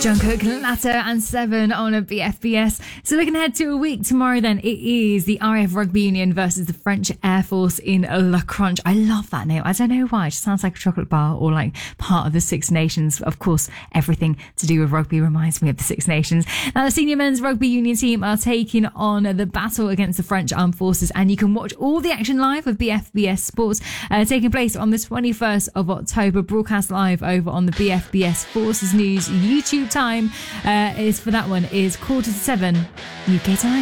Jungkook, Latter and Seven on a BFBS. So looking ahead to a week tomorrow then, it is the RAF Rugby Union versus the French Air Force in La Crunch. I love that name. I don't know why. It just sounds like a chocolate bar or like part of the Six Nations. Of course, everything to do with rugby reminds me of the Six Nations. Now, the senior men's rugby union team are taking on the battle against the French Armed Forces, and you can watch all the action live with BFBS Sports taking place on the 21st of October, broadcast live over on the BFBS Forces News YouTube time is for that one is 6:45 UK time.